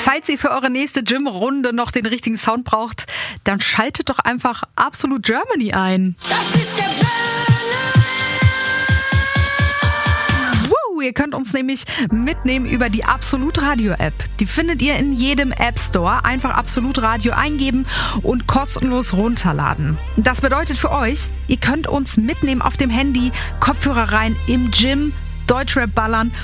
Falls ihr für eure nächste Gym-Runde noch den richtigen Sound braucht, dann schaltet doch einfach Absolut Germany ein. Das ist der Ihr könnt uns nämlich mitnehmen über die Absolut Radio App. Die findet ihr in jedem App Store. Einfach Absolut Radio eingeben und kostenlos runterladen. Das bedeutet für euch, ihr könnt uns mitnehmen auf dem Handy, Kopfhörer rein, im Gym, Deutschrap ballern